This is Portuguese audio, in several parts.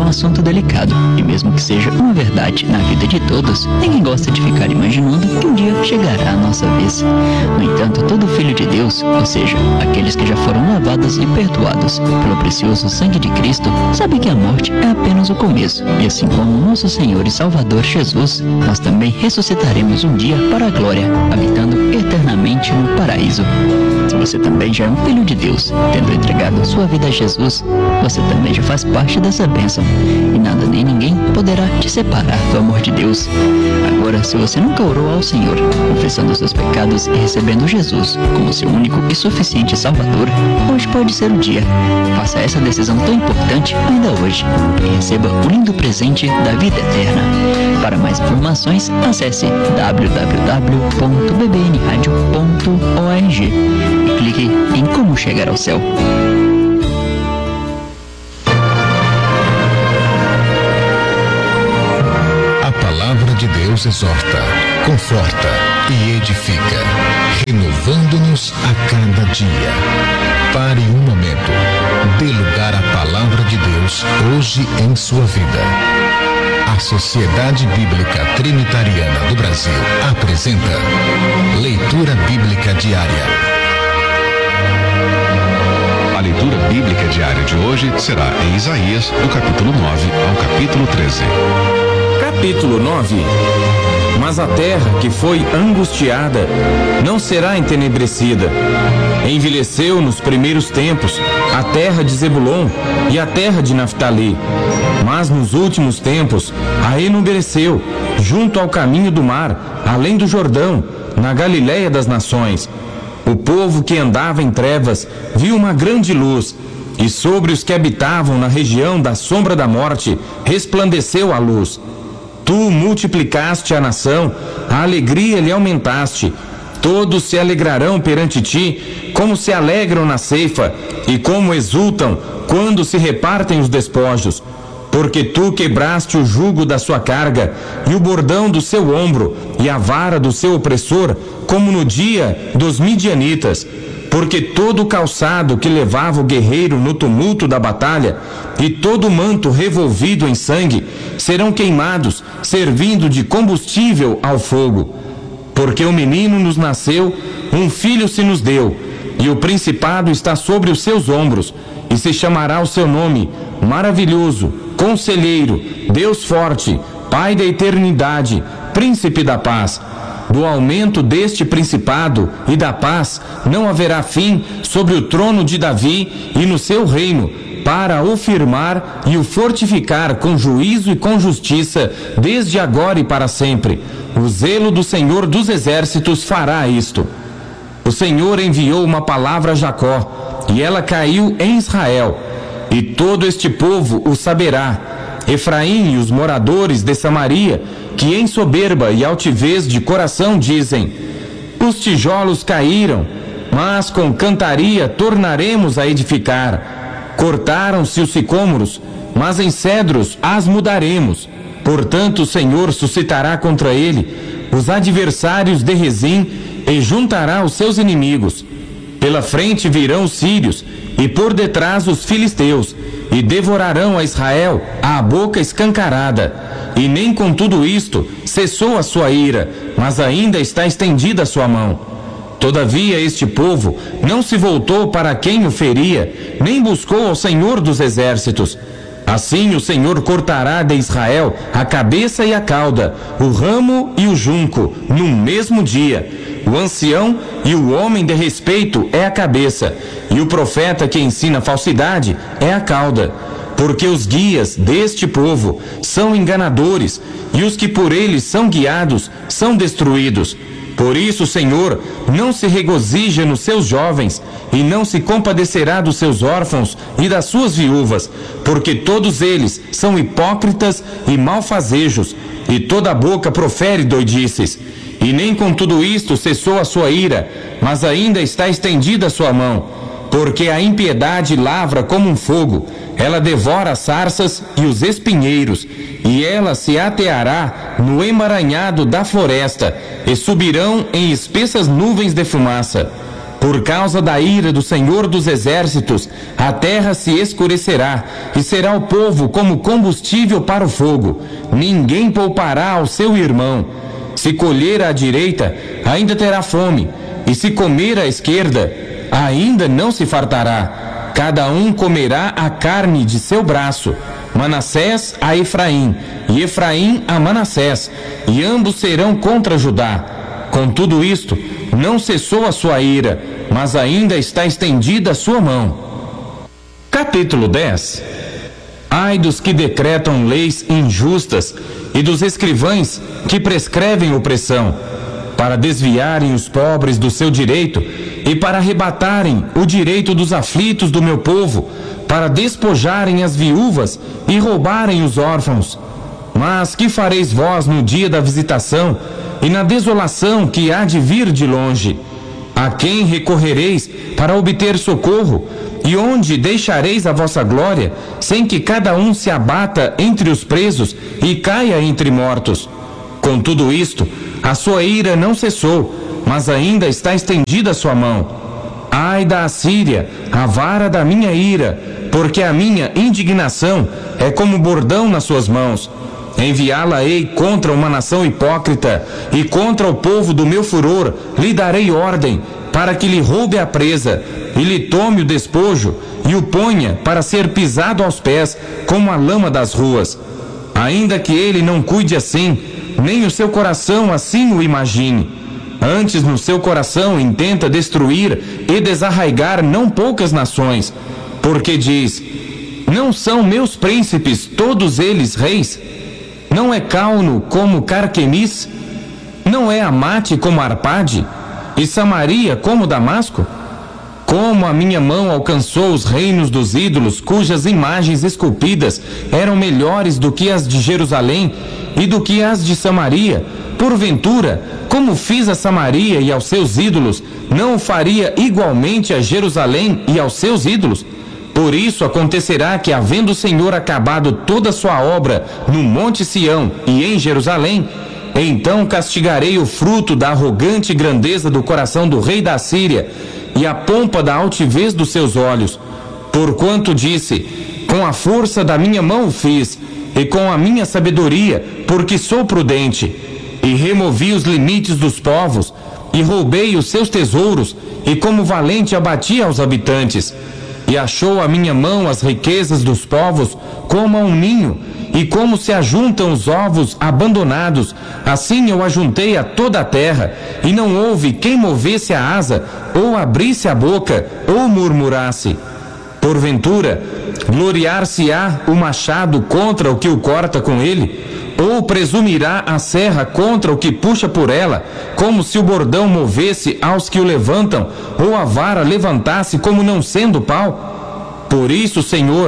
assunto delicado, e mesmo que seja uma verdade na vida de todos, ninguém gosta de ficar imaginando que um dia chegará a nossa vez. No entanto, todo filho de Deus, ou seja, aqueles que já foram lavados e perdoados pelo precioso sangue de Cristo, sabe que a morte é apenas o começo, e assim como nosso Senhor e Salvador Jesus, nós também ressuscitaremos um dia para a glória, habitando eternamente no paraíso. Se você também já é um filho de Deus, tendo entregado sua vida a Jesus, você também já faz parte dessa bênção, e nada nem ninguém poderá te separar do amor de Deus. Agora, se você nunca orou ao Senhor, confessando seus pecados e recebendo Jesus como seu único e suficiente Salvador, hoje pode ser o dia. Faça essa decisão tão importante ainda hoje e receba o lindo presente da vida eterna. Para mais informações, acesse www.bbnradio.org e clique em Como Chegar ao Céu. A palavra de Deus exorta, conforta e edifica, renovando-nos a cada dia. Pare um momento, dê lugar à palavra de Deus hoje em sua vida. A Sociedade Bíblica Trinitariana do Brasil apresenta Leitura Bíblica Diária. A leitura bíblica diária de hoje será em Isaías, do capítulo 9 ao capítulo 13. Capítulo 9. Mas a terra que foi angustiada não será entenebrecida. Envelheceu nos primeiros tempos a terra de Zebulon e a terra de Naftali. Mas nos últimos tempos a enobreceu, junto ao caminho do mar, além do Jordão, na Galiléia das nações. O povo que andava em trevas viu uma grande luz, e sobre os que habitavam na região da sombra da morte resplandeceu a luz. Tu multiplicaste a nação, a alegria lhe aumentaste. Todos se alegrarão perante ti, como se alegram na ceifa, e como exultam quando se repartem os despojos. Porque tu quebraste o jugo da sua carga, e o bordão do seu ombro, e a vara do seu opressor, como no dia dos midianitas. Porque todo o calçado que levava o guerreiro no tumulto da batalha, e todo o manto revolvido em sangue, serão queimados, servindo de combustível ao fogo. Porque um menino nos nasceu, um filho se nos deu, e o principado está sobre os seus ombros, e se chamará o seu nome, Maravilhoso, Conselheiro, Deus Forte, Pai da Eternidade, Príncipe da Paz. Do aumento deste principado e da paz não haverá fim sobre o trono de Davi e no seu reino, para o firmar e o fortificar com juízo e com justiça, desde agora e para sempre. O zelo do Senhor dos Exércitos fará isto. O Senhor enviou uma palavra a Jacó, e ela caiu em Israel, e todo este povo o saberá. Efraim e os moradores de Samaria, que em soberba e altivez de coração dizem: os tijolos caíram, mas com cantaria tornaremos a edificar. Cortaram-se os sicômoros, mas em cedros as mudaremos. Portanto o Senhor suscitará contra ele os adversários de Rezim e juntará os seus inimigos. Pela frente virão os sírios e por detrás os filisteus, e devorarão a Israel à boca escancarada. E nem com tudo isto cessou a sua ira, mas ainda está estendida a sua mão. Todavia este povo não se voltou para quem o feria, nem buscou ao Senhor dos Exércitos. Assim o Senhor cortará de Israel a cabeça e a cauda, o ramo e o junco, num mesmo dia. O ancião e o homem de respeito é a cabeça, e o profeta que ensina falsidade é a cauda. Porque os guias deste povo são enganadores, e os que por eles são guiados são destruídos. Por isso o Senhor não se regozija nos seus jovens, e não se compadecerá dos seus órfãos e das suas viúvas, porque todos eles são hipócritas e malfazejos, e toda a boca profere doidices. E nem com tudo isto cessou a sua ira, mas ainda está estendida a sua mão. Porque a impiedade lavra como um fogo, ela devora as sarças e os espinheiros, e ela se ateará no emaranhado da floresta, e subirão em espessas nuvens de fumaça. Por causa da ira do Senhor dos Exércitos, a terra se escurecerá, e será o povo como combustível para o fogo. Ninguém poupará ao seu irmão. Se colher à direita, ainda terá fome, e se comer à esquerda, ainda não se fartará. Cada um comerá a carne de seu braço. Manassés a Efraim, e Efraim a Manassés, e ambos serão contra Judá. Com tudo isto, não cessou a sua ira, mas ainda está estendida a sua mão. Capítulo 10. Ai dos que decretam leis injustas e dos escrivães que prescrevem opressão, para desviarem os pobres do seu direito e para arrebatarem o direito dos aflitos do meu povo, para despojarem as viúvas e roubarem os órfãos. Mas que fareis vós no dia da visitação e na desolação que há de vir de longe? A quem recorrereis para obter socorro? E onde deixareis a vossa glória, sem que cada um se abata entre os presos e caia entre mortos? Com tudo isto, a sua ira não cessou, mas ainda está estendida a sua mão. Ai da Assíria, a vara da minha ira, porque a minha indignação é como bordão nas suas mãos. Enviá-la-ei contra uma nação hipócrita, e contra o povo do meu furor lhe darei ordem, para que lhe roube a presa, e lhe tome o despojo, e o ponha para ser pisado aos pés, como a lama das ruas. Ainda que ele não cuide assim, nem o seu coração assim o imagine. Antes no seu coração intenta destruir e desarraigar não poucas nações, porque diz: não são meus príncipes todos eles reis? Não é Cauno como Carquemis? Não é Amate como Arpade? E Samaria como Damasco? Como a minha mão alcançou os reinos dos ídolos, cujas imagens esculpidas eram melhores do que as de Jerusalém e do que as de Samaria, porventura, como fiz a Samaria e aos seus ídolos, não o faria igualmente a Jerusalém e aos seus ídolos? Por isso acontecerá que, havendo o Senhor acabado toda a sua obra no Monte Sião e em Jerusalém, então castigarei o fruto da arrogante grandeza do coração do rei da Assíria e a pompa da altivez dos seus olhos. Porquanto disse: com a força da minha mão o fiz, e com a minha sabedoria, porque sou prudente. E removi os limites dos povos, e roubei os seus tesouros, e como valente abati aos habitantes. E achou a minha mão as riquezas dos povos, como a um ninho, e como se ajuntam os ovos abandonados, assim eu ajuntei a toda a terra, e não houve quem movesse a asa, ou abrisse a boca, ou murmurasse. Porventura, gloriar-se-á o machado contra o que o corta com ele? Ou presumirá a serra contra o que puxa por ela, como se o bordão movesse aos que o levantam, ou a vara levantasse como não sendo pau? Por isso,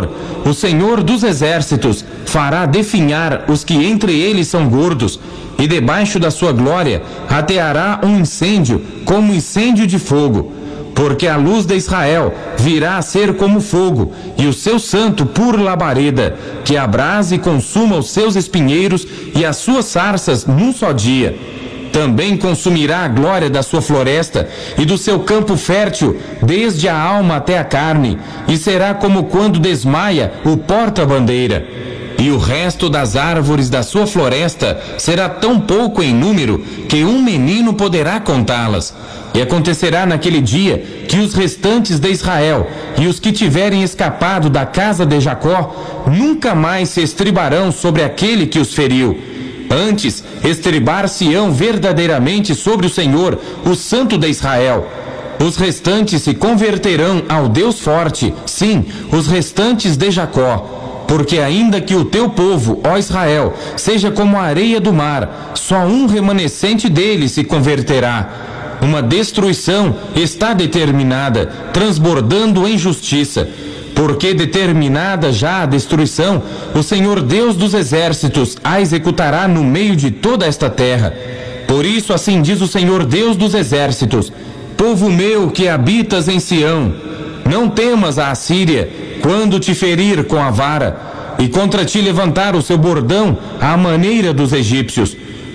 o Senhor dos Exércitos, fará definhar os que entre eles são gordos, e debaixo da sua glória ateará um incêndio, como incêndio de fogo. Porque a luz de Israel virá a ser como fogo, e o seu santo por labareda, que abrase e consuma os seus espinheiros e as suas sarças num só dia. Também consumirá a glória da sua floresta e do seu campo fértil, desde a alma até a carne, e será como quando desmaia o porta-bandeira. E o resto das árvores da sua floresta será tão pouco em número que um menino poderá contá-las. E acontecerá naquele dia que os restantes de Israel e os que tiverem escapado da casa de Jacó nunca mais se estribarão sobre aquele que os feriu. Antes, estribar-se-ão verdadeiramente sobre o Senhor, o Santo de Israel. Os restantes se converterão ao Deus forte, sim, os restantes de Jacó. Porque ainda que o teu povo, ó Israel, seja como a areia do mar, só um remanescente dele se converterá. Uma destruição está determinada, transbordando em justiça. Porque determinada já a destruição, o Senhor Deus dos Exércitos a executará no meio de toda esta terra. Por isso assim diz o Senhor Deus dos Exércitos: povo meu que habitas em Sião, não temas a Assíria, quando te ferir com a vara, e contra ti levantar o seu bordão à maneira dos egípcios.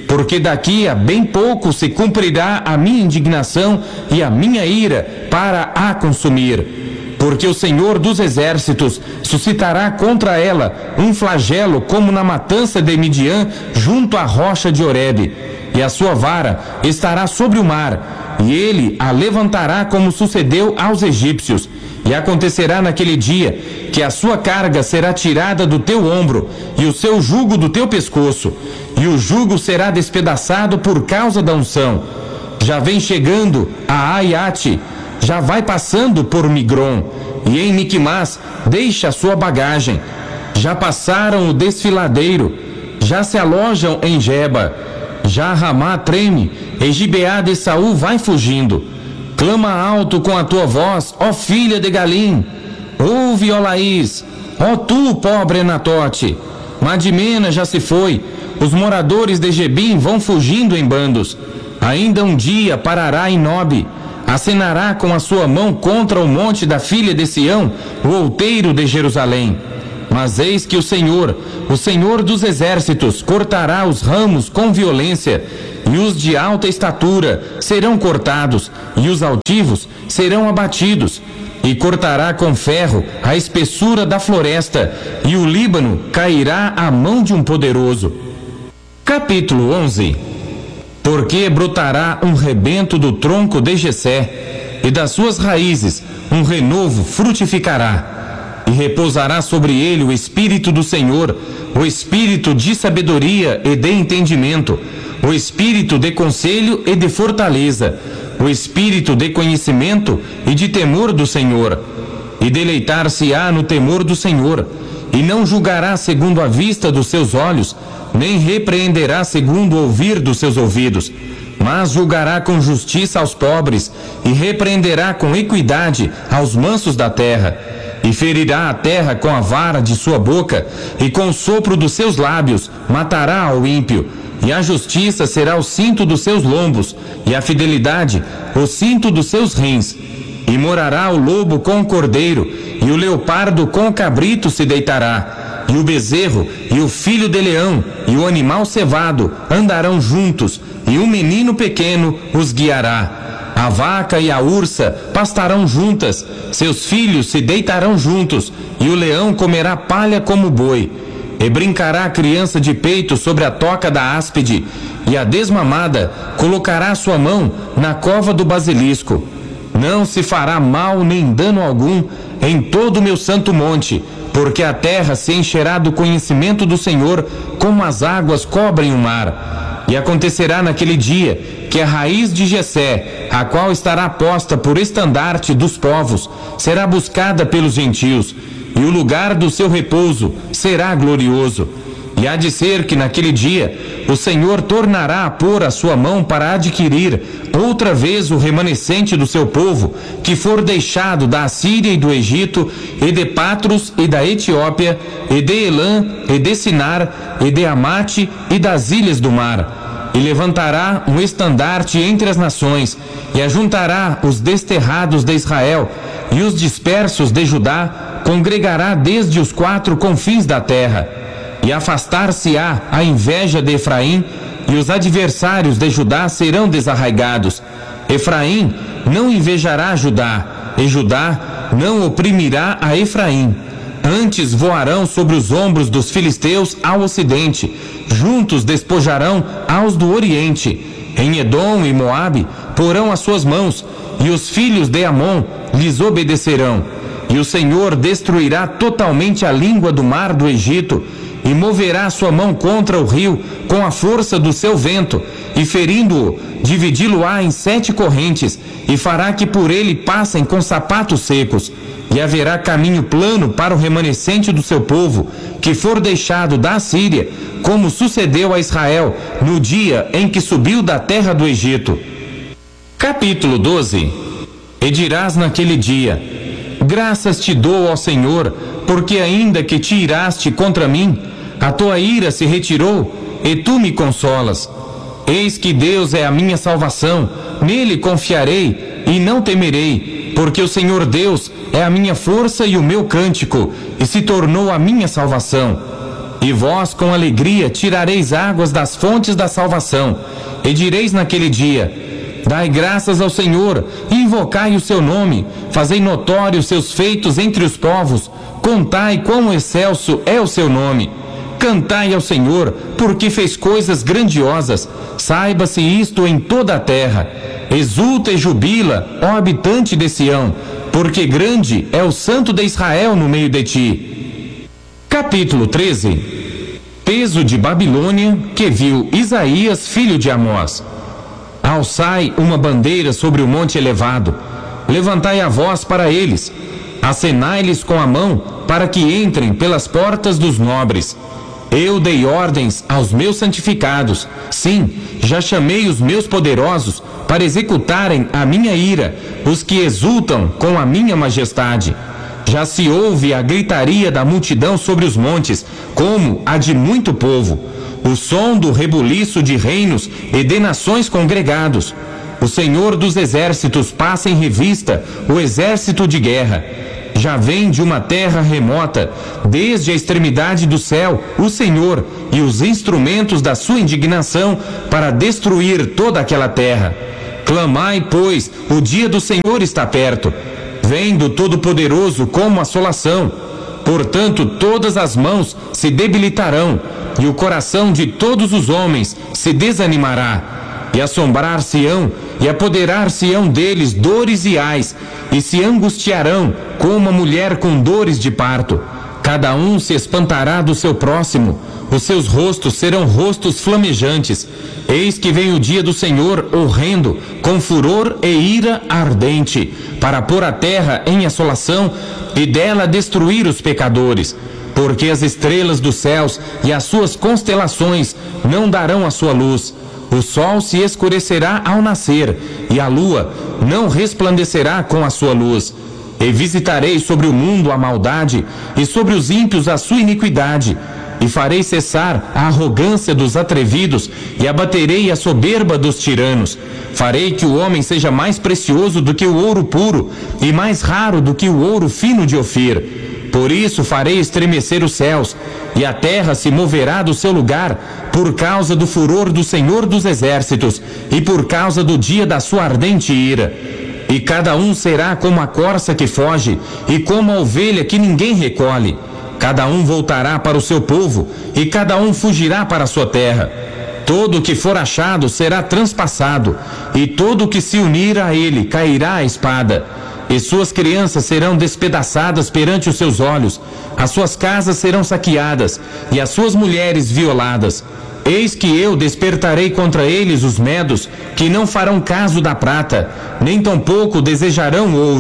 porque daqui a bem pouco se cumprirá a minha indignação e a minha ira para a consumir. Porque o Senhor dos Exércitos suscitará contra ela um flagelo como na matança de Midian junto à rocha de Horebe, e a sua vara estará sobre o mar, e ele a levantará como sucedeu aos egípcios. E acontecerá naquele dia que a sua carga será tirada do teu ombro e o seu jugo do teu pescoço, e o jugo será despedaçado por causa da unção. Já vem chegando a Aiate, já vai passando por Migron, e em Miquimás deixa a sua bagagem. Já passaram o desfiladeiro, já se alojam em Geba. Já Ramá treme, e Gibeá de Saul vai fugindo. Clama alto com a tua voz, ó filha de Galim. Ouve, ó Laís, ó tu, pobre Anatote. Madimena já se foi, os moradores de Gebim vão fugindo em bandos. Ainda um dia parará em Nobe, acenará com a sua mão contra o monte da filha de Sião, o outeiro de Jerusalém. Mas eis que o Senhor dos Exércitos, cortará os ramos com violência, e os de alta estatura serão cortados, e os altivos serão abatidos, e cortará com ferro a espessura da floresta, e o Líbano cairá à mão de um poderoso. Capítulo 11. Porque brotará um rebento do tronco de Jessé, e das suas raízes um renovo frutificará. E repousará sobre ele o Espírito do Senhor, o Espírito de sabedoria e de entendimento, o Espírito de conselho e de fortaleza, o Espírito de conhecimento e de temor do Senhor. E deleitar-se-á no temor do Senhor, e não julgará segundo a vista dos seus olhos, nem repreenderá segundo o ouvir dos seus ouvidos, mas julgará com justiça aos pobres, e repreenderá com equidade aos mansos da terra. E ferirá a terra com a vara de sua boca, e com o sopro dos seus lábios matará ao ímpio. E a justiça será o cinto dos seus lombos, e a fidelidade o cinto dos seus rins. E morará o lobo com o cordeiro, e o leopardo com o cabrito se deitará. E o bezerro e o filho de leão e o animal cevado andarão juntos, e um menino pequeno os guiará. A vaca e a ursa pastarão juntas, seus filhos se deitarão juntos, e o leão comerá palha como boi. E brincará a criança de peito sobre a toca da áspide, e a desmamada colocará sua mão na cova do basilisco. Não se fará mal nem dano algum em todo o meu santo monte, porque a terra se encherá do conhecimento do Senhor, como as águas cobrem o mar. E acontecerá naquele dia que a raiz de Jessé, a qual estará posta por estandarte dos povos, será buscada pelos gentios, e o lugar do seu repouso será glorioso. E há de ser que naquele dia o Senhor tornará a pôr a sua mão para adquirir outra vez o remanescente do seu povo, que for deixado da Assíria e do Egito, e de Patros e da Etiópia, e de Elã, e de Sinar, e de Amate, e das ilhas do mar. E levantará um estandarte entre as nações, e ajuntará os desterrados de Israel, e os dispersos de Judá congregará desde os 4 confins da terra. E afastar-se-á a inveja de Efraim, e os adversários de Judá serão desarraigados. Efraim não invejará Judá, e Judá não oprimirá a Efraim. Antes voarão sobre os ombros dos filisteus ao ocidente, juntos despojarão aos do oriente. Em Edom e Moabe porão as suas mãos, e os filhos de Amon lhes obedecerão. E o Senhor destruirá totalmente a língua do mar do Egito, e moverá sua mão contra o rio com a força do seu vento, e ferindo-o, dividi-lo-á em 7 correntes, e fará que por ele passem com sapatos secos. E haverá caminho plano para o remanescente do seu povo, que for deixado da Assíria, como sucedeu a Israel no dia em que subiu da terra do Egito. Capítulo 12. E dirás naquele dia: graças te dou ao Senhor, porque ainda que te iraste contra mim, a tua ira se retirou, e tu me consolas. Eis que Deus é a minha salvação, nele confiarei e não temerei, porque o Senhor Deus é a minha força e o meu cântico, e se tornou a minha salvação. E vós com alegria tirareis águas das fontes da salvação. E direis naquele dia: dai graças ao Senhor, e invocai o seu nome, fazei notórios seus feitos entre os povos, contai quão excelso é o seu nome. Cantai ao Senhor, porque fez coisas grandiosas, saiba-se isto em toda a terra. Exulta e jubila, ó habitante de Sião, porque grande é o Santo de Israel no meio de ti. Capítulo 13. Peso de Babilônia que viu Isaías, filho de Amós. Alçai uma bandeira sobre o monte elevado, levantai a voz para eles, acenai-lhes com a mão, para que entrem pelas portas dos nobres. Eu dei ordens aos meus santificados, sim, já chamei os meus poderosos para executarem a minha ira, os que exultam com a minha majestade. Já se ouve a gritaria da multidão sobre os montes, como a de muito povo, o som do rebuliço de reinos e de nações congregados. O Senhor dos exércitos passa em revista o exército de guerra. Já vem de uma terra remota, desde a extremidade do céu, o Senhor e os instrumentos da sua indignação para destruir toda aquela terra. Clamai, pois, o dia do Senhor está perto. Vem do Todo-Poderoso como assolação. Portanto, todas as mãos se debilitarão, e o coração de todos os homens se desanimará. E assombrar-se-ão, e apoderar-se-ão deles dores e ais, e se angustiarão como uma mulher com dores de parto. Cada um se espantará do seu próximo, os seus rostos serão rostos flamejantes. Eis que vem o dia do Senhor horrendo, com furor e ira ardente, para pôr a terra em assolação e dela destruir os pecadores. Porque as estrelas dos céus e as suas constelações não darão a sua luz. O sol se escurecerá ao nascer, e a lua não resplandecerá com a sua luz. E visitarei sobre o mundo a maldade, e sobre os ímpios a sua iniquidade. E farei cessar a arrogância dos atrevidos, e abaterei a soberba dos tiranos. Farei que o homem seja mais precioso do que o ouro puro, e mais raro do que o ouro fino de Ofir. Por isso farei estremecer os céus, e a terra se moverá do seu lugar, por causa do furor do Senhor dos exércitos, e por causa do dia da sua ardente ira. E cada um será como a corça que foge, e como a ovelha que ninguém recolhe. Cada um voltará para o seu povo, e cada um fugirá para a sua terra. Todo o que for achado será transpassado, e todo o que se unir a ele cairá a espada. E suas crianças serão despedaçadas perante os seus olhos, as suas casas serão saqueadas, e as suas mulheres violadas. Eis que eu despertarei contra eles os medos, que não farão caso da prata, nem tampouco desejarão ouro.